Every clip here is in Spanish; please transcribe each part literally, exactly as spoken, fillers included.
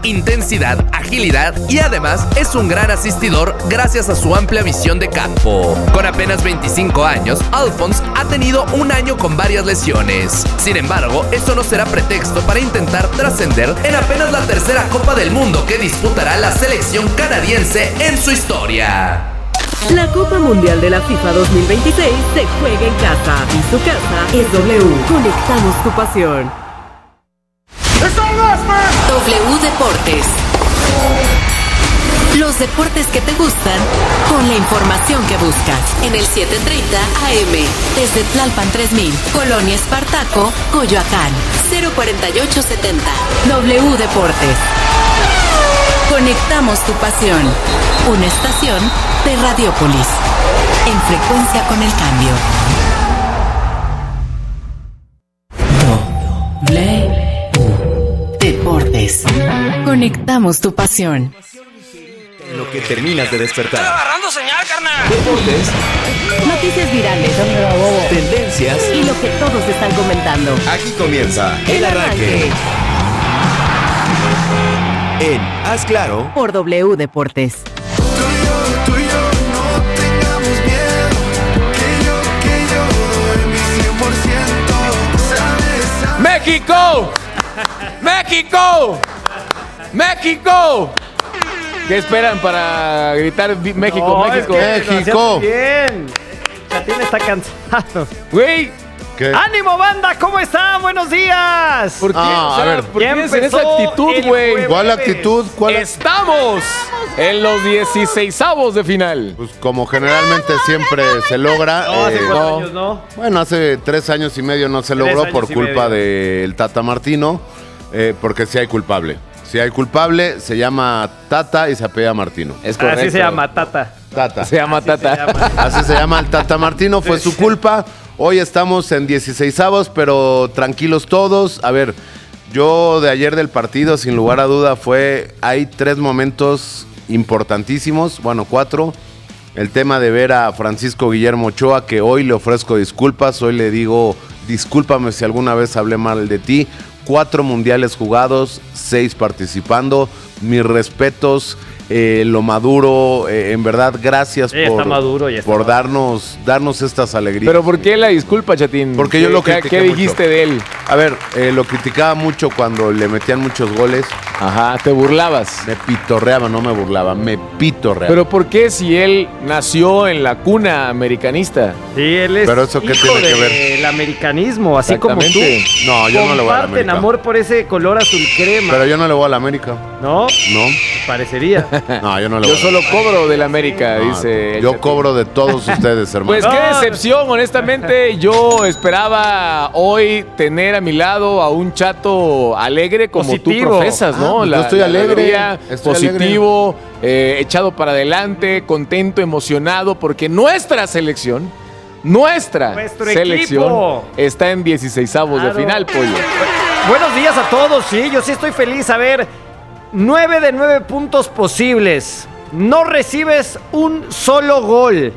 intensidad, agilidad y además es un gran asistidor gracias a su amplia visión de campo. Con apenas veinticinco años, Alphonse ha tenido un año con varias lesiones. Sin embargo, eso no será pretexto para intentar trascender en apenas la tercera Copa del Mundo que disputará la selección canadiense en su historia. La Copa Mundial de la FIFA dos mil veintiséis se juega en casa y su casa es W. Conectamos tu pasión. W Deportes. Los deportes que te gustan con la información que buscas. En el setecientos treinta A M. Desde Tlalpan tres mil, Colonia Espartaco, Coyoacán. cero cuarenta y ocho setenta. W Deportes. Conectamos tu pasión. Una estación de Radiopolis. En frecuencia con el cambio. W Deportes. Conectamos tu pasión. En lo que terminas de despertar. ¡Estoy agarrando señal, carnal! Deportes. Noticias virales. Tendencias. Y lo que todos están comentando. Aquí comienza El Arranque. En Haz Claro por W Deportes. ¡México! ¡México! ¡México! ¿Qué esperan para gritar México, no, México? Es que ¡México! Bien. Chatín está cansado. Güey. ¿Qué? ¡Ánimo, banda! ¿Cómo están? ¡Buenos días! ¿Por qué? Ah, o sea, a ver, ¿por qué ya tienes esa actitud, güey? ¿Cuál actitud? ¿Cuál? Estamos en los dieciseisavos de final. Pues como generalmente siempre se logra. No, hace eh, cuatro no. años, ¿no? Bueno, hace tres años y medio no se Tres logró años por y culpa medio. del Tata Martino, eh, porque sí hay culpable. Si hay culpable, se llama Tata y se apellida Martino. Es correcto. Así se llama, Tata. Tata. Se llama Así Tata. se llama. Así se llama el Tata Martino, fue su culpa. Hoy estamos en dieciseisavos, pero tranquilos todos. A ver, yo de ayer del partido, sin lugar a duda, fue... Hay tres momentos importantísimos, bueno, cuatro. El tema de ver a Francisco Guillermo Ochoa, que hoy le ofrezco disculpas. Hoy le digo, discúlpame si alguna vez hablé mal de ti. Cuatro mundiales jugados, seis participando. Mis respetos, eh, lo maduro, eh, en verdad, gracias Sí, por, está maduro, ya está por maduro. darnos, darnos estas alegrías. Pero ¿por qué la disculpa, Chatín? Porque yo ¿Qué- lo ¿Qué, critiqué ¿qué mucho. dijiste de él? A ver, eh, lo criticaba mucho cuando le metían muchos goles. Ajá, te burlabas. Me pitorreaba, no me burlaba, me pitorreaba. Pero ¿por qué si él nació en la cuna americanista? Sí, él es Pero eso qué hijo tiene que ver. del americanismo, así como tú. Exactamente. No, yo no le voy a la Comparten América. amor por ese color azul crema. Pero yo no le voy a la América. ¿No? No, Parecería. no, yo no le Yo voy solo a la cobro del América, No, dice. el Yo Chatín. cobro de todos ustedes, hermano. Pues qué No. decepción, honestamente. Yo esperaba hoy tener a mi lado a un chato alegre como Positivo. tú profesas, ¿no? Ah, pues yo estoy alegre, alegría, estoy positivo, eh, echado para adelante, contento, emocionado, porque nuestra selección, nuestra Nuestro selección equipo. está en dieciseisavos Claro. de final, pollo. Buenos días a todos, sí, yo sí estoy feliz. A ver, nueve de nueve puntos posibles. No recibes un solo gol.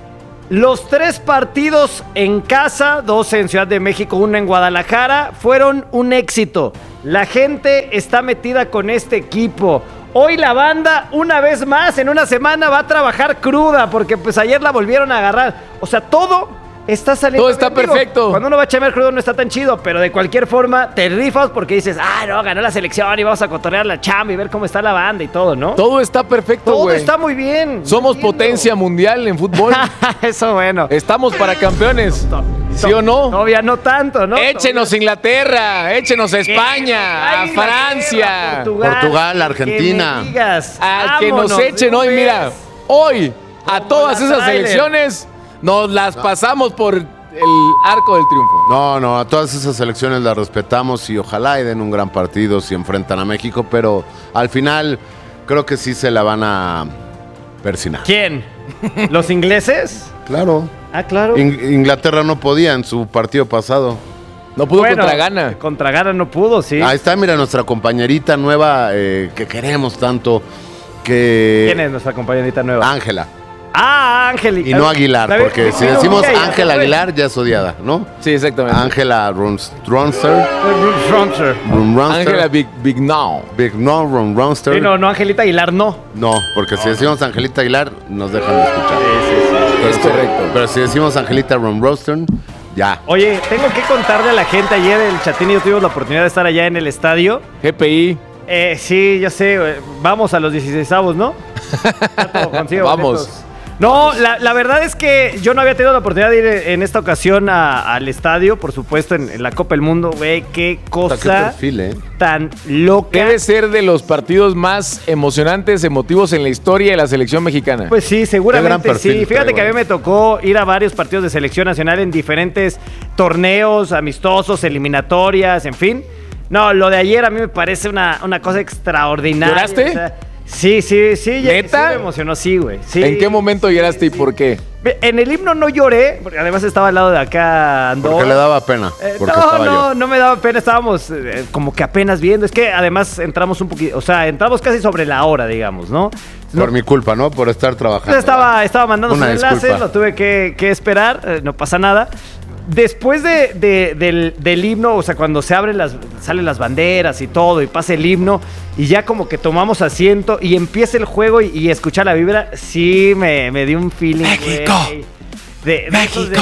Los tres partidos en casa, dos en Ciudad de México, uno en Guadalajara, fueron un éxito. La gente está metida con este equipo. Hoy la banda, una vez más, en una semana va a trabajar cruda, porque pues ayer la volvieron a agarrar. O sea, todo está saliendo Todo está bien. Digo, perfecto. Cuando uno va a chambear crudo no está tan chido, pero de cualquier forma te rifas porque dices, ah, no, ganó la selección y vamos a cotorrear la chamba y ver cómo está la banda y todo, ¿no? Todo está perfecto, Todo güey. está muy bien. Somos Entiendo. potencia mundial en fútbol. Eso bueno. Estamos para campeones. ¿Sí o no? Todavía no tanto, ¿no? Échenos a Inglaterra, échenos a España, a Inglaterra, Francia, Portugal, Portugal, Argentina. que me digas, a que nos vámonos echen de hoy, una mira, vez. hoy a Como todas la esas trailer. selecciones nos las pasamos por el arco del triunfo. No, no, a todas esas selecciones las respetamos y ojalá y den un gran partido si enfrentan a México, pero al final creo que sí se la van a persinar. ¿Quién? ¿Los ingleses? Claro. Ah, claro. In- Inglaterra no podía en su partido pasado. No pudo Bueno, contra Ghana. Contra Ghana no pudo, sí. Ahí está, mira, nuestra compañerita nueva eh, que queremos tanto, que... ¿Quién es nuestra compañerita nueva? Ángela. Ah, Ángel. Y no Aguilar, ¿Sabes? porque si Sí, decimos sí, Ángel sí. Aguilar ya es odiada, ¿no? Sí, exactamente. Ángela Ronster. Fronter. Ángela Big, Big Now. Big No Ron Ronster. Sí, no, no, Angelita Aguilar, no. No, porque si decimos Angelita Aguilar, nos dejan de escuchar. Pero Es si- correcto. Pero si decimos Angelita Ron Roster, ya. Oye, tengo que contarle a la gente, ayer el Chatín y yo tuvimos la oportunidad de estar allá en el estadio. G P I. Eh, sí, yo sé, güey. Vamos a los dieciseisavos, ¿no? Tato, consigo Vamos. boletos. No, la, la verdad es que yo no había tenido la oportunidad de ir en esta ocasión a- al estadio, por supuesto, en, en la Copa del Mundo. Güey, qué Puta, qué cosa perfil, ¿eh? tan loca. Debe ser de los partidos más emocionantes, emotivos en la historia de la selección mexicana. Pues sí, Qué gran seguramente perfil sí. Fíjate trae, que a mí güey. me tocó ir a varios partidos de selección nacional en diferentes torneos, amistosos, eliminatorias, en fin. No, lo de ayer a mí me parece una, una cosa extraordinaria. ¿Lloraste? O sea, sí, sí, sí. ya- ¿Neta? Sí me emocionó, sí, güey. Sí, ¿En qué momento sí, lloraste y sí. por qué? En el himno no lloré, porque además estaba al lado de acá Andorra. Porque le daba pena. Eh, Porque no, estaba no, yo. no me daba pena, estábamos eh, como que apenas viendo. Es que además entramos un poquito, o sea, entramos casi sobre la hora, digamos, ¿no? No- Por mi culpa, ¿no? Por estar trabajando. estaba, estaba mandando Una sus enlaces, disculpa. lo tuve que, que esperar, eh, no pasa nada. Después de, de- del, del himno, o sea, cuando se abren las, salen las banderas y todo, y pasa el himno, y ya como que tomamos asiento y empieza el juego y, y escuchar la vibra, sí me, me dio un feeling. ¡México! güey, de- de esos de-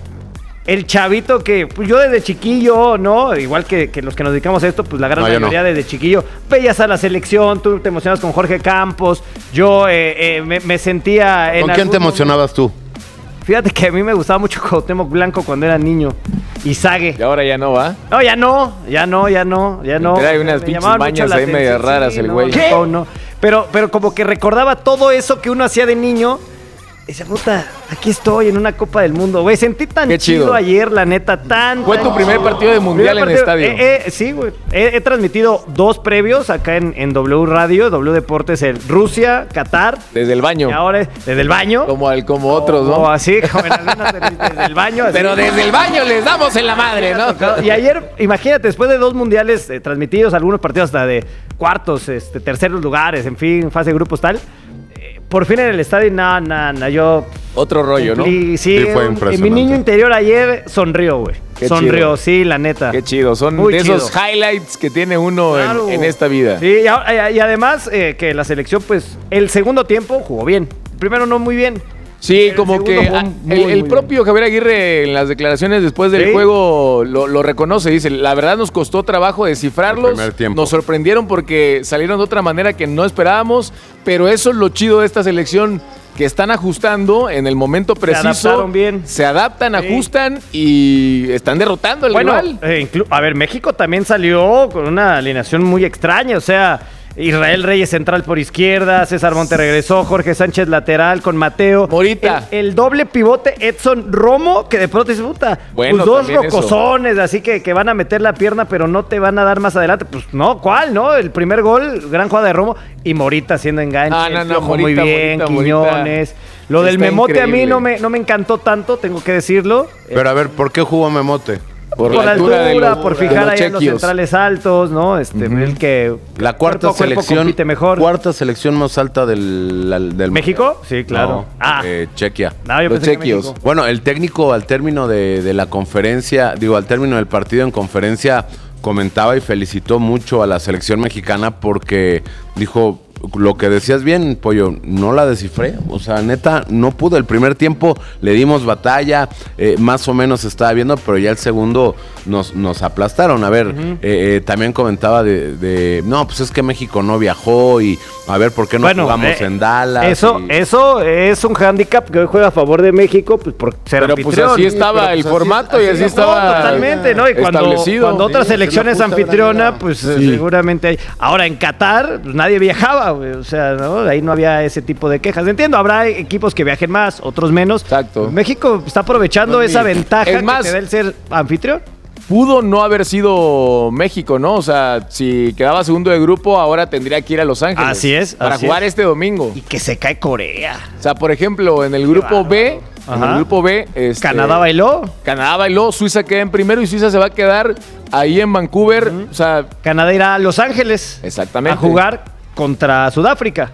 el chavito que, pues yo desde chiquillo, ¿no? Igual que, que los que nos dedicamos a esto, pues la gran No, yo mayoría no. desde chiquillo, veías a la selección, tú te emocionabas con Jorge Campos, yo eh, eh, me, me sentía... en ¿Con quién algún te emocionabas tú? momento- Fíjate que a mí me gustaba mucho Cuauhtémoc Blanco cuando era niño. Y Sague. Y ahora ya no va. No, ya no, ya no, ya no, ya no. Trae unas Me pinches llamaban mucho mañas la ahí medias atención. raras el no, güey. no, ¿Qué? no, no. Pero, pero como que recordaba todo eso que uno hacía de niño. Y dice, puta, aquí estoy en una Copa del Mundo, güey. Sentí tan Qué chido. chido. ayer, la neta, tan. Fue tan tu primer chido. partido de mundial Primer en partido- estadio. eh, eh, sí, güey. He, he transmitido dos previos acá en, en W Radio, W Deportes, en Rusia, Qatar. Desde el baño. Y ahora es desde el baño. Como, al, como otros, O ¿no? así, como en algunas desde el baño. así. Pero desde el baño les damos en la madre, ¿no? Y ayer, imagínate, después de dos mundiales eh, transmitidos, algunos partidos hasta de cuartos, este, terceros lugares, en fin, fase de grupos tal, eh, por fin en el estadio, no, no, no, yo... Otro rollo, ¿no? cumplí, sí, Sí, fue un- impresionante. mi niño interior ayer sonrió, güey. Qué Sonrió, chido. sí, la neta. Qué chido. Son Muy de esos chido. highlights que tiene uno en- Claro. en, esta vida. Sí, y, ahora- y además eh, que la selección, pues, el segundo tiempo jugó bien. El primero no muy bien. Sí, El como segundo que fue ah, muy, el, muy el bien. propio Javier Aguirre en las declaraciones después del Sí. juego lo, lo reconoce, dice, la verdad nos costó trabajo descifrarlos, El primer tiempo. nos sorprendieron porque salieron de otra manera que no esperábamos, pero eso es lo chido de esta selección, que están ajustando en el momento preciso, adaptaron bien. se adaptan, Sí. ajustan y están derrotando al Bueno, rival. eh, inclu- a ver, México también salió con una alineación muy extraña, o sea, Israel Reyes central por izquierda, César Monte regresó, Jorge Sánchez lateral con Mateo. Morita. El, el doble pivote Edson Romo, que de pronto dice, puta, Bueno, pues dos también eso. rocozones, así que, que van a meter la pierna, pero no te van a dar más adelante. Pues no, ¿cuál, no? El primer gol, gran jugada de Romo, y Morita haciendo enganche, Ah, no, el no, Piojo muy Morita, bien, Morita, Quiñones. Lo del Está Memote a mí increíble. no me, no me encantó tanto, tengo que decirlo. Pero a ver, ¿por qué jugó Memote? por, Por la altura, de los- por de fijar los ahí a los chequios. centrales altos, ¿no? Este, el que La cuarta cuerpo a cuerpo selección. compite mejor. Cuarta selección más alta del, la- del ¿México? Sí, claro. No, ah, eh, Chequia. no, yo los pensé que chequios. México. Bueno, el técnico al término de, de la conferencia, digo, al término del partido en conferencia, comentaba y felicitó mucho a la selección mexicana porque dijo, lo que decías bien, Pollo, no la descifré. O sea, neta, no pudo. El primer tiempo le dimos batalla, eh, más o menos estaba viendo, pero ya el segundo nos, nos aplastaron. A ver, eh, eh, también comentaba de, de, no, pues es que México no viajó y a ver por qué no Bueno, jugamos eh, en Dallas. Eso, y- eso es un hándicap que hoy juega a favor de México, pues por ser Pero pues anfitrión. así estaba pero, el pues, así- formato y así así es. estaba No, totalmente, ¿no? Y cuando, establecido. cuando otra Sí, selección que es la puta anfitriona, gran pues idea. eh, Sí. seguramente hay. Ahora en Qatar, pues, nadie viajaba, güey. O sea, ¿no? Ahí no había ese tipo de quejas. Entiendo, habrá equipos que viajen más, otros menos. Exacto. México está aprovechando Pues, esa mira, ventaja es que más- te da el ser anfitrión. Pudo no haber sido México, ¿no? O sea, si quedaba segundo de grupo, ahora tendría que ir a Los Ángeles. Así es, Para así jugar es. este domingo. Y que se cae Corea. O sea, por ejemplo, en el grupo B, en Ajá. el grupo B, este, Canadá bailó. Canadá bailó, Suiza queda en primero y Suiza se va a quedar ahí en Vancouver. O sea, Canadá irá a Los Ángeles exactamente. a jugar contra Sudáfrica.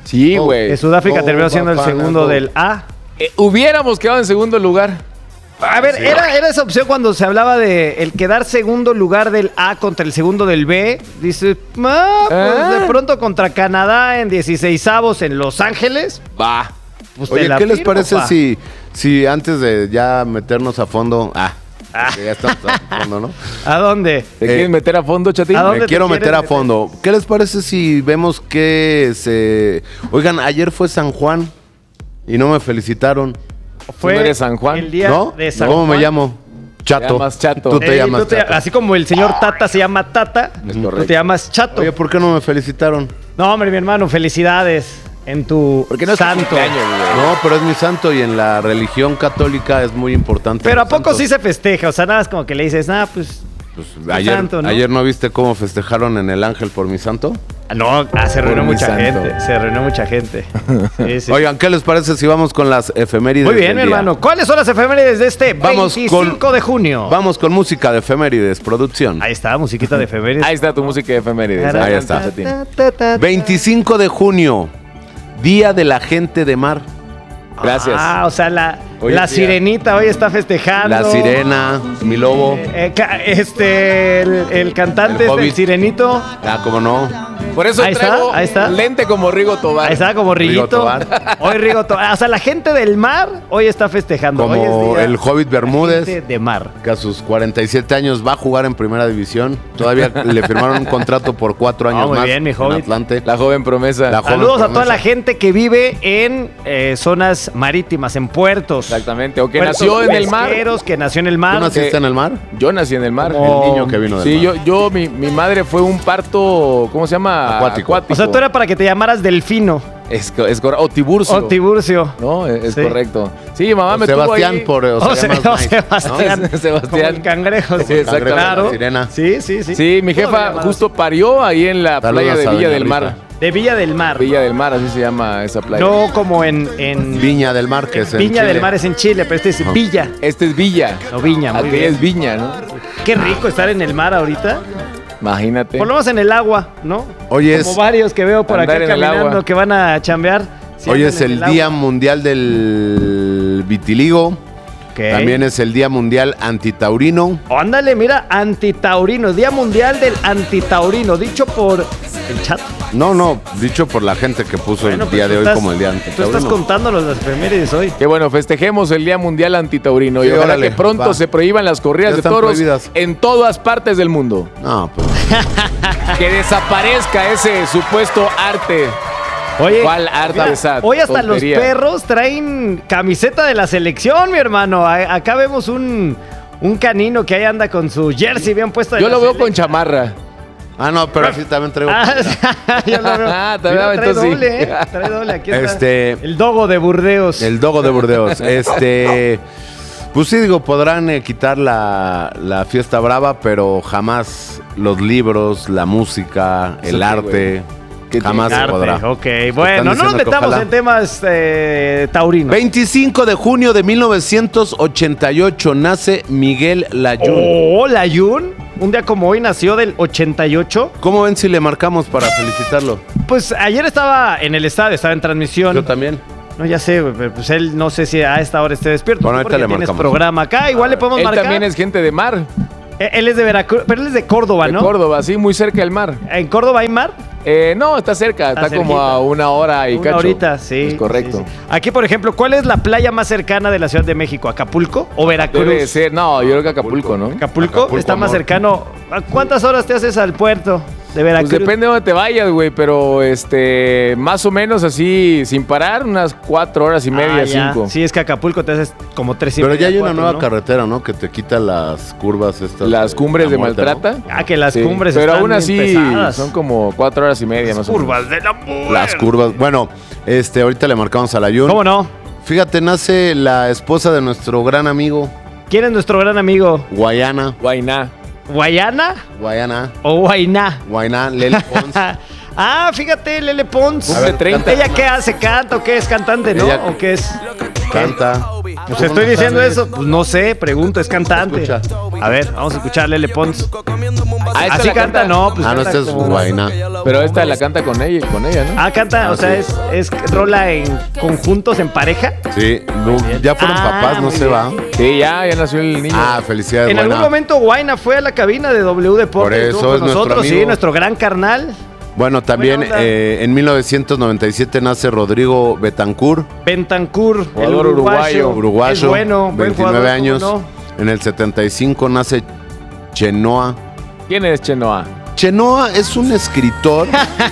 Sí, güey. Que Sudáfrica Oh, terminó siendo el Bafana, segundo oh. del A. Eh, hubiéramos quedado en segundo lugar. A ver, era, era esa opción cuando se hablaba de el quedar segundo lugar del A contra el segundo del B. Dice, ah, pues Ah. de pronto contra Canadá en dieciseisavos en Los Ángeles. Va. Pues te Oye, la ¿qué les firmo, parece pa. si, si antes de ya meternos a fondo... Ah, que ya estamos a fondo, ¿no? ¿A dónde? ¿Te Eh, quieres meter a fondo, Chatín? ¿a dónde Me te quiero quieres meter a meter? fondo. ¿Qué les parece si vemos que se... Oigan, ayer fue San Juan y no me felicitaron, Fue no eres San Juan, el día ¿no? de San ¿Cómo Juan. me llamo? Chato. Te llamas Chato. Tú te Eh, llamas tú te- Chato. así como el señor Tata se llama Tata, tú correcto. te llamas Chato. Oye, ¿por qué no me felicitaron? No, hombre, mi hermano, felicidades en tu Porque no es tu santo. cumpleaños, güey. No, pero es mi santo y en la religión católica es muy importante. Pero los ¿a poco santos. sí se festeja? O sea, nada más como que le dices, ah, pues... Pues, tu ayer, santo, ¿no? ayer no viste cómo festejaron en el Ángel por mi santo. Ah, No, ah, se reunió Por mi mucha santo. gente. Se reunió mucha gente. Sí, sí. Oigan, ¿qué les parece si vamos con las efemérides? Muy bien, del mi día? hermano. ¿Cuáles son las efemérides de este Vamos veinticinco con- de junio? Vamos con música de efemérides, producción. Ahí está, musiquita de efemérides. Ahí está tu música de efemérides. Ahí está. Chatín. veinticinco de junio, Día de la Gente de Mar. Gracias. Ah, o sea, la, Hoy la es día. sirenita hoy está festejando. La sirena, mi lobo. Eh, ca- este, el, el cantante El es del Hobbit. sirenito. Ah, ¿cómo no? Por eso Ahí está, traigo ahí está. lente como Rigo Tobar. Ahí está, como Rigo Riguito. Tobar. Hoy Rigo Tobar. O sea, la gente del mar hoy está festejando. Hoy es Como día el Hobbit Bermúdez, gente de mar. que a sus cuarenta y siete años va a jugar en Primera División. Todavía le firmaron un contrato por cuatro años Ah, muy más bien, mi en Hobbit. Atlante. La joven promesa. La joven Saludos a toda promesa. la gente que vive en eh, zonas marítimas, en puertos. Exactamente. O que Puertos nació en el mar. pesqueros, que nació en el mar. ¿Tú naciste que- en el mar? Yo nací en el mar. Como- El niño que vino del Sí, mar. yo, yo mi, mi madre fue un parto, ¿cómo se llama? Acuático. O sea, tú era para que te llamaras Delfino Es, co- es correcto. O Tiburcio. o Tiburcio. No, es, es Sí. correcto. Sí, mamá O me Sebastián tuvo ahí. por... O, O, sea, Se- más o nice, Sebastián. ¿no? Sebastián. Como el cangrejo. Sí, exactamente. Cangrejo, Claro. la sirena. Sí, sí, sí. Sí, mi Todo jefa llamadas. justo parió ahí en la Saludos playa de a Villa doña del Rita. Mar. De Villa del Mar. Villa del Mar, así se llama esa playa. No como en, en Viña del Mar, que es en Viña del Chile. Mar es en Chile, pero este es Ajá. Villa. Este es Villa. No, Viña, muy Aquella bien. es Viña, ¿no? Qué rico estar en el mar ahorita. Imagínate. Por lo menos en el agua, ¿no? Hoy Como es, varios que veo por Andar acá en el caminando agua. que van a chambear. Sí, hoy andan es en el agua. Día Mundial del Vitiligo. Ok. También es el Día Mundial Antitaurino. Oh, ándale, mira, antitaurino, Día Mundial del Antitaurino, dicho por el chat. No, no, dicho por la gente que puso Bueno, el pues día tú de hoy estás- como el Día Tú estás Antitaurino. contándonos las efemérides hoy. Que bueno, festejemos el Día Mundial Antitaurino y Sí, ojalá órale, que pronto va. se prohíban las corridas Ya de están toros prohibidas. en todas partes del mundo. No, pues. Que desaparezca ese supuesto arte. Oye, ¿Cuál arte mira, de esa hoy hasta tontería? los perros traen camiseta de la selección, mi hermano. A- acá vemos un, un canino que ahí anda con su jersey bien puesto. de Yo la lo veo con selección. chamarra. Ah, no, pero sí también traigo. Ah, yo lo veo. Ah, te Mira, veo, trae entonces sí. doble, ¿eh? Trae doble. Aquí está. Este- El dogo de Burdeos. El Dogo de Burdeos. Este. Pues sí, digo, podrán eh, quitar la, la fiesta brava, pero jamás los libros, la música, el Sí, arte, Qué jamás se Arte, podrá. Ok, bueno, no nos diciendo que metamos ojalá. en temas eh, taurinos. veinticinco de junio de mil novecientos ochenta y ocho nace Miguel Layún. Oh, Layún. Un día como hoy nació del ochenta y ocho. ¿Cómo ven si le marcamos para felicitarlo? Pues ayer estaba en el estadio, estaba en transmisión. Yo también. No, ya sé, güey, pero pues él no sé si a esta hora esté despierto. Bueno, ¿no? ahorita Porque le tienes marcamos. programa acá, igual le podemos Él marcar. también es gente de mar, Eh, Él es de Veracruz, pero él es de Córdoba, de ¿no? Córdoba, sí, muy cerca del mar. ¿En Córdoba hay mar? Eh, no, está cerca, está, Está como cerquita. a una hora y Una cacho. horita, sí. Es correcto. sí, sí. Aquí, por ejemplo, ¿cuál es la playa más cercana de la Ciudad de México? ¿Acapulco o Veracruz? Debe ser, no, yo creo que Acapulco, ¿no? Acapulco, Acapulco, está más amor. cercano. ¿A cuántas horas te haces al puerto de Veracruz? Pues depende de dónde te vayas, güey, pero este, más o menos así, sin parar, unas cuatro horas y media, Ah, ya. cinco. Sí, es que Acapulco te haces como tres y Pero ya media, hay una cuatro, nueva ¿no? carretera, ¿no? Que te quita las curvas estas. Las cumbres de muerte, ¿no? Maltrata. Ah, que las Sí, cumbres pero están aún bien así pesadas. son como cuatro horas y media más o menos. Curvas de la muerte. Las curvas. Bueno, este, ahorita le marcamos a Layún. ¿Cómo no? Fíjate, nace la esposa de nuestro gran amigo, ¿Quién es nuestro gran amigo? Guayana. Guainá. ¿Guayana Guayana. o Guainá? Guayana, Lele Pons. Ah, fíjate, Lele Pons. Cumple treinta. ¿Ella qué hace? ¿Canta o qué es cantante, no? Ella- ¿O qué es? Canta. Pues estoy diciendo eso, pues no sé, pregunto, es cantante. Escucha. A ver, vamos a escuchar Lele Pons. Ah, esta Así la canta, no, pues Ah, no, canta esta es como- Guayna. Pero esta la canta con ella, con ella, ¿no? Ah, canta, Ah, o sea, sí. es, es rola en conjuntos, en pareja. Sí, no, ya fueron Ah, papás, no muy se bien. va. Sí, ya, ya nació el niño. Ah, felicidades, En algún Guayna. momento Guayna fue a la cabina de W Deportes. Por eso estuvo con es nuestro nosotros, sí, amigo. nuestro gran carnal. Bueno, también Buena onda. eh, en mil novecientos noventa y siete nace Rodrigo Betancourt, Bentancur, el Jugador uruguayo. uruguayo. uruguayo, Es bueno, buen veintinueve jugador, años. ¿cómo no? En el setenta y cinco nace Chenoa. ¿Quién es Chenoa? Chenoa es un escritor.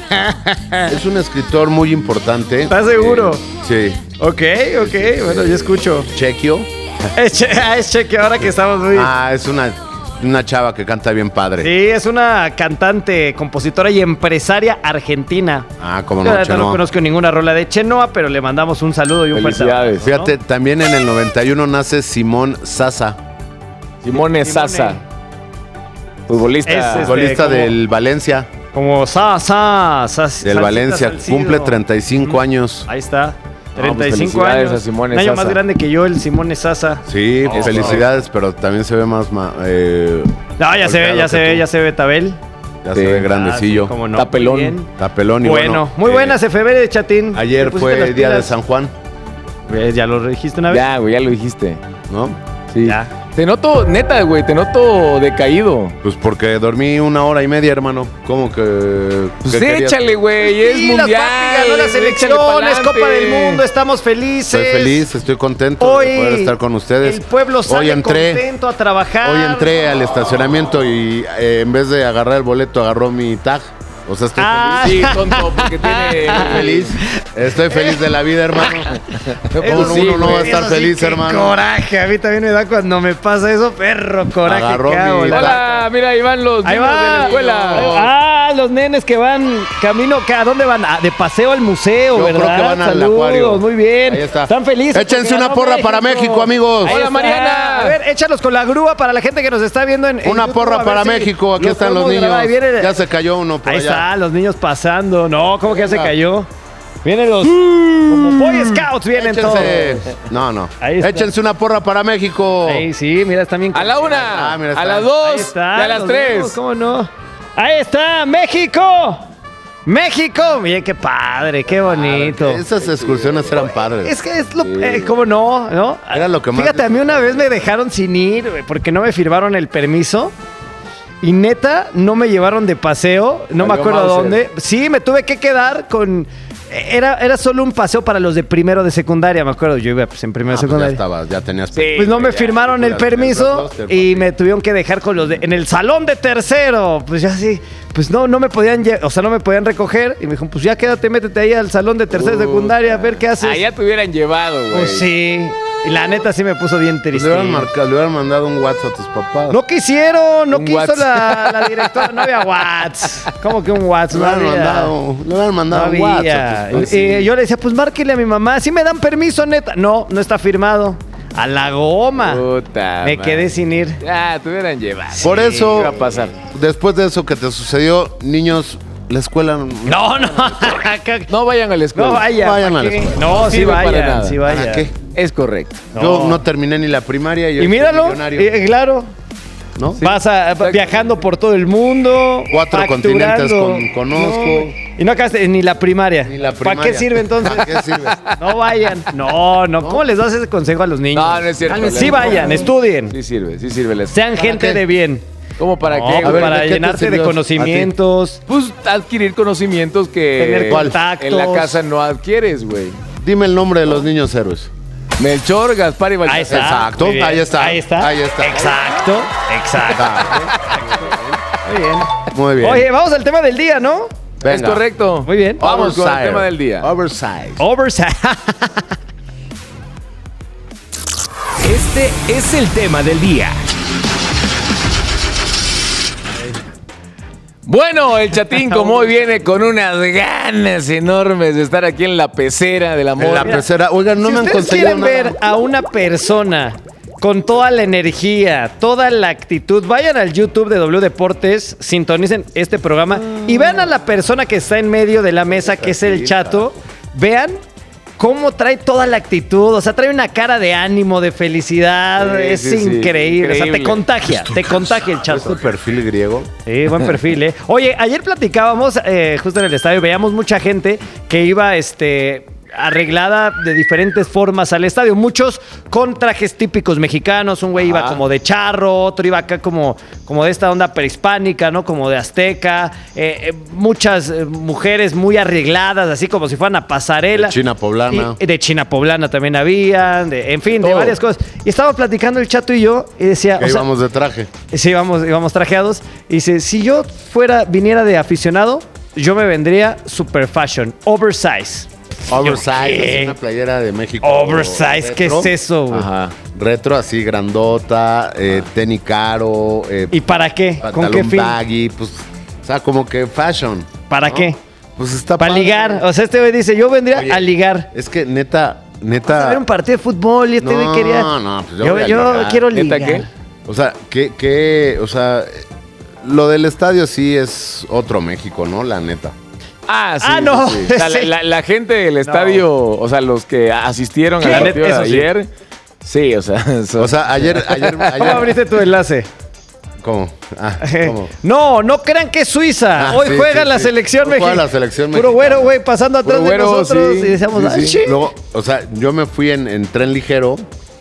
Es un escritor muy importante. ¿Estás seguro? Eh, sí. Ok, ok, bueno, yo escucho. Chequio. Es, che- ah, es cheque ahora que estamos muy... Ah, es una, una chava que canta bien padre. Sí, es una cantante, compositora y empresaria argentina. Ah, como Yo no, la neta no Chenoa. conozco ninguna rola de Chenoa, pero le mandamos un saludo y un fuerte Felicidades. abrazo, ¿no? Fíjate, también en el noventa y uno nace Simón Sasa, Simone Sasa. Futbolista. Es, este, futbolista como- del Valencia. Como sa, sa, sa- Del salsita, Valencia. salsido. Cumple treinta y cinco años. Ahí está. pues treinta y cinco felicidades años. a Simone Un año Sasa. más grande que yo, el Simone Sasa. Sí, Oh, felicidades, pero también se ve más... ma- eh, No, ya se ve, golpeado ya que se ve, tú. ya se ve Tabel. Ya Sí. se ve Ah, grandecillo. sí, cómo no. Está pelón. Muy bien. Está pelón y Bueno, bueno. muy eh, buenas efemérides, Chatín. Ayer Te pusiste fue las día de pilas. San Juan, ¿Ves? Ya lo dijiste una vez. Ya, güey, ya lo dijiste. ¿no? Sí. Ya. Te noto, neta, güey, te noto decaído. Pues porque dormí una hora y media, hermano. ¿Cómo que...? Pues qué querías? échale, güey, es Sí, las mundial. papi ganó la échale selección, pa'lante. es Copa del Mundo, estamos felices. Estoy feliz, estoy contento Hoy de poder estar con ustedes. el pueblo sale Hoy entré, contento a trabajar. hoy entré al estacionamiento y eh, en vez de agarrar el boleto, agarró mi tag. O sea, estoy Ah. Sí, tonto, porque tiene... feliz. Estoy feliz de la vida, hermano. ¿Cómo Eso no, sí, uno no va a güey, estar eso sí, feliz, qué hermano? Coraje, a mí también me da cuando me pasa eso, perro, coraje. Agarró que hago, mi- la- Hola, mira, ahí van los Ahí niños de la va. escuela. Ah, los nenes que van camino, ¿qué? ¿a dónde van? Ah, de paseo al museo, Yo ¿verdad? creo que van al Saludos, acuario. muy bien. Ahí está. Están felices. Échense porque una ganó porra para México, amigos. Ahí Hola, está. Mariana. A ver, échalos con la grúa para la gente que nos está viendo en, en Una YouTube, a porra ver para si México. Aquí los están los podemos niños. grabar. Ahí viene- Ya se cayó uno por Ahí allá. está, los niños pasando. No, ¿cómo que ya se Venga. cayó? Vienen los... Como Boy Scouts vienen todos. Échense. No, no. Ahí está. Échense una porra para México. Ahí sí, mira, están bien... A la una, Ah, mira, a está. las Ahí dos está, y a las los tres. vemos, ¿cómo no? Ahí está, México. México. Miren qué padre, qué bonito. Esas excursiones eran padres. Es que es lo, eh, ¿cómo no? ¿no? Era lo que más Fíjate, a mí una vez me dejaron sin ir, güey, porque no me firmaron el permiso. Y neta, no me llevaron de paseo, no me Salió acuerdo a Mauser. dónde. Sí, me tuve que quedar con... Era, era solo un paseo para los de primero de secundaria, me acuerdo. Yo iba pues, en primero Ah, de pues ya secundaria. estabas, ya tenías. Sí. Pues no me ya, firmaron el ya tenías permiso roster, y papi. me tuvieron que dejar con los de en el salón de tercero. Pues ya sí, pues no, no me podían, lle- o sea, no me podían recoger y me dijeron, pues ya quédate, métete ahí al salón de tercero de secundaria a ver qué haces. Ah, ya te hubieran llevado, güey. Pues sí. Y la neta sí me puso bien Pues triste. le hubieran marcado, le hubieran mandado un WhatsApp a tus papás. No quisieron, no Un quiso Whats. la, la directora, no había WhatsApp. ¿Cómo que un WhatsApp? le No hubieran había. mandado, le hubieran No mandado un había. WhatsApp a tus papás. Y, y yo le decía, pues márquele a mi mamá, ¿sí me dan permiso, neta? No, no está firmado. A la goma. Puta Me madre. quedé sin ir. Ah, te hubieran llevado. Por ¿Qué eso, iba a pasar? después de eso que te sucedió, niños, la escuela. No, no. No vayan a la escuela. No vayan. Vayan ¿pa' a la qué? escuela. No, No sí sirve para vayan, nada. sí ¿Para vayan. qué? Es correcto. Yo no terminé ni la primaria y, Y estoy míralo, millonario, eh, claro. ¿no? Vas a- viajando por todo el mundo. Cuatro facturando. continentes con- conozco. No, y no acabaste ni la primaria. Ni la ¿Para primaria. qué sirve entonces? ¿Para qué sirve? No vayan. No, no. ¿Cómo les das ese consejo a los niños? No, no es cierto. Sí vayan, estudien. Sí sirve, sí sirve. la- Sean gente qué? de bien. ¿Cómo para No, qué? pues güey? ver, para ¿de qué te llenarte de sirvió a ti? conocimientos. Pues adquirir conocimientos que Tener contactos. en la casa no adquieres, güey. Dime el nombre de los niños héroes. Melchor, Gaspar y Baltasar. Ahí está. Exacto, muy bien. ahí está, Ahí está. ahí está. Exacto. Exacto. Muy bien. Muy bien. Oye, vamos al tema del día, ¿no? Es Venga. correcto. Muy bien. Vamos con el Oversize. tema del día. Oversize. Oversize. Este es el tema del día. Bueno, el chatín como hoy viene con unas ganas enormes de estar aquí en la pecera del amor. En la pecera. Oigan, no si me han ustedes conseguido quieren nada. ver a una persona con toda la energía, toda la actitud, vayan al YouTube de W Deportes, sintonicen este programa y vean a la persona que está en medio de la mesa, que es el Chato. Vean cómo trae toda la actitud. O sea, trae una cara de ánimo, de felicidad. Sí, es sí, sí, increíble. O sea, te increíble. contagia, te contagia el ¿Este Chato. perfil griego? Sí, buen perfil, ¿eh? Oye, ayer platicábamos, eh, justo en el estadio, veíamos mucha gente que iba, este... arreglada de diferentes formas al estadio, muchos con trajes típicos mexicanos, un güey iba Ah. como de charro, otro iba acá como, como de esta onda prehispánica, ¿no? Como de azteca, eh, eh, muchas eh, mujeres muy arregladas, así como si fueran a pasarela. De China poblana. Y de China poblana también habían, de- en fin, de Todo. varias cosas. Y estaba platicando el Chato y yo, y decía... Que o sea, íbamos de traje. Sí, íbamos, íbamos trajeados. Y dice, si yo fuera, viniera de aficionado, yo me vendría super fashion, oversize. Oversize, ¿Qué? es una playera de México. Oversize, ¿qué retro. es eso, güey? Ajá. Retro, así, grandota, eh, tenis caro, eh, ¿Y para qué? ¿Con pantalón qué fin? baggy, pues, o sea, como que fashion. ¿Para ¿no? qué? Pues está Para padre. ligar. O sea, este güey dice, yo vendría Oye, a ligar. Es que neta, neta. A ver un partido de fútbol y este No, güey quería... no, pues yo yo voy a yo ligar. quiero ¿Neta ligar. qué? O sea, que, que, o sea, lo del estadio sí es otro México, ¿no? La neta. Ah, sí. Ah, no. sí, sí. O sea, la, Sí. la- la gente del estadio, o sea, los que asistieron Sí, al partido de eso sí. ayer. Sí, o sea. eso- O sea, ayer, ayer, ¿Cómo ayer. abriste tu enlace? ¿Cómo? Ah, ¿cómo? No, no crean que es Suiza. Ah, Hoy sí, juega sí, la sí. selección Hoy juega mexicana. la selección Puro mexicana. güero, güey, pasando atrás Puro güero, de nosotros. sí. Y decíamos, Sí, ah, sí. sí. Luego, o sea, yo me fui en, en tren ligero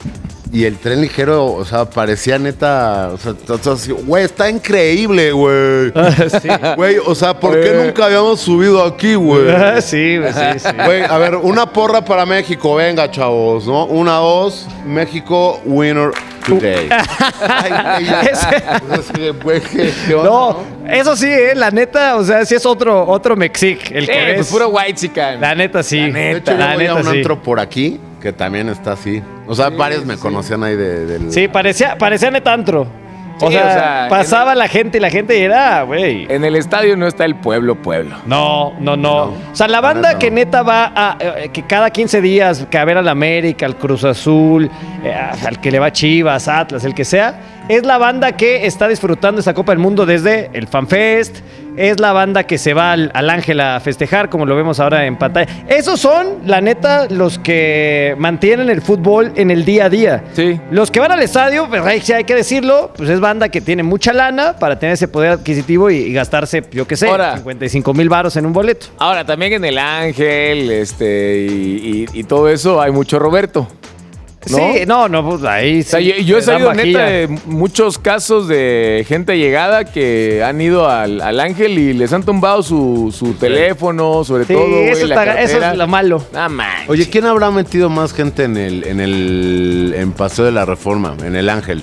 y el tren ligero, o sea, parecía neta, o sea, t- t- así, güey, está increíble, güey. Güey, o sea, ¿por qué Eh. nunca habíamos subido aquí, güey? Ah, sí, güey, sí, sí. Güey, a ver, una porra para México, venga, chavos, ¿no? Una, dos, México, winner today. Ay, güey, ya. Ese- Pues es que, güey, ¿qué- qué onda, No, eso sí, eh, la neta, o sea, sí es otro, otro Mexic. El Sí, que pues ves. puro white chican. La neta, sí. La De neta. hecho, yo La voy a neta, un sí. antro por aquí que también está así. O sea, varios me conocían ahí de, del... Sí, parecía, parecía neta antro. O, Sí, sea, o sea, pasaba la gente y la gente era, güey. En el estadio no está el pueblo, pueblo. No, no, no. O sea, la banda neta no. que neta va a, eh, que cada quince días, que a ver al América, al Cruz Azul, eh, al que le va a Chivas, Atlas, el que sea, es la banda que está disfrutando esta Copa del Mundo desde el FanFest, es la banda que se va al, al Ángel a festejar, como lo vemos ahora en pantalla. Esos son, la neta, los que mantienen el fútbol en el día a día. Sí. Los que van al estadio, pues hay, sí hay que decirlo, pues es banda que tiene mucha lana para tener ese poder adquisitivo y, y gastarse, yo qué sé, Ahora. cincuenta y cinco mil varos en un boleto. Ahora, también en el Ángel, este, y, y- y todo eso hay mucho Roberto. ¿no? Sí, no, no, pues ahí O sea, sí yo, yo he te dan sabido vajilla. neta de muchos casos de gente llegada que han ido al, al Ángel y les han tumbado su, su teléfono, sobre Sí, todo, güey, eso, la está- eso cartera. es lo malo. No manches. Oye, ¿quién habrá metido más gente en el, en el en Paseo de la Reforma, en el Ángel?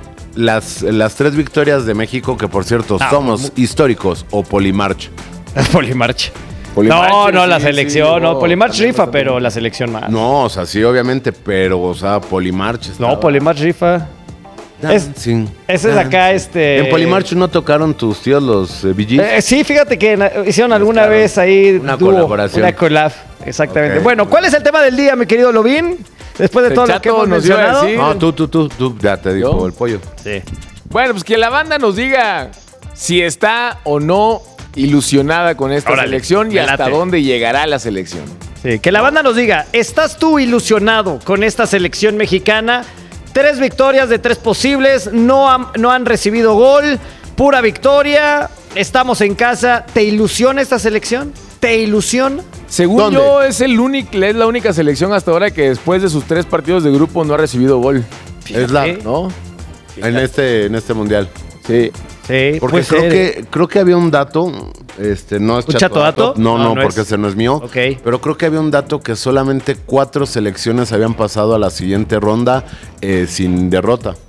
Las, las tres victorias de México, que por cierto Ah, somos históricos, o Polimarch. Polimarch. Polimarch, no, no, sí, la sí, selección, no. no, Polimarch también rifa, pasa pero por- la selección más. No, o sea, sí, obviamente, pero, o sea, Polimarch. estaba- No, Polimarch rifa. es- Dancing, Ese es acá, este... En Polimarch no tocaron tus tíos los eh, Bee Gees? Eh, sí, fíjate que na- hicieron alguna Mezclaron. vez ahí Una dúo, colaboración. Una collab, exactamente. Ok. Bueno, ¿cuál es el tema del día, mi querido Lobín? Después de El todo lo Chato que hemos nos iba a mencionado. decir. No, tú, tú, tú, tú, ya te dijo ¿Yo? el pollo. Sí. Bueno, pues que la banda nos diga si está o no ilusionada con esta Órale, selección y me hasta late. dónde llegará la selección. Sí, que la banda nos diga, ¿estás tú ilusionado con esta selección mexicana? Tres victorias de tres posibles, no han, no han recibido gol, pura victoria, estamos en casa. ¿Te ilusiona esta selección? ¿Te ilusiona? Según ¿Dónde? yo, es, el único, es la única selección hasta ahora que después de sus tres partidos de grupo no ha recibido gol, Es la, ¿no? en este, en este mundial. Sí. Sí, Porque puede creo ser. que, creo que había un dato, este, no es ¿Un chato dato? No, No, no, no porque es. ese no es mío. Ok. Pero creo que había un dato que solamente cuatro selecciones habían pasado a la siguiente ronda eh, sin derrota.